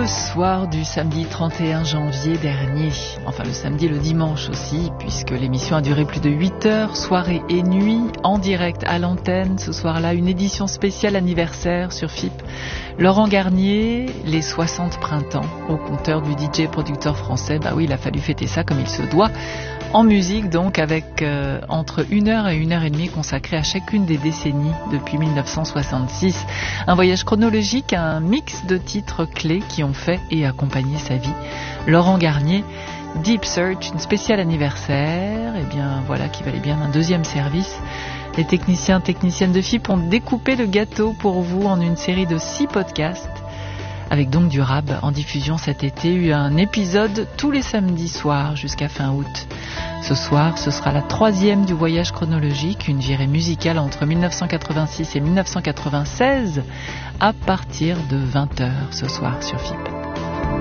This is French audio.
soir du samedi 31 janvier dernier, enfin le samedi et le dimanche aussi, puisque l'émission a duré plus de 8 heures, soirée et nuit, en direct à l'antenne. Ce soir-là, une édition spéciale anniversaire sur FIP. Laurent Garnier, les 60 printemps, au compteur du DJ producteur français. Bah oui, il a fallu fêter ça comme il se doit. En musique donc, avec entre 1 heure et 1 heure et demie consacrée à chacune des décennies depuis 1966. Un voyage chronologique, un mix de titres clés qui ont fait et accompagné sa vie. Laurent Garnier, Deep Search, une spéciale anniversaire, et bien voilà qui valait bien un deuxième service. Les techniciennes de FIP ont découpé le gâteau pour vous en une série de 6 podcasts. Avec donc du rap en diffusion cet été, un épisode tous les samedis soirs jusqu'à fin août. Ce soir, ce sera la 3e du voyage chronologique, une virée musicale entre 1986 et 1996 à partir de 20h ce soir sur FIP.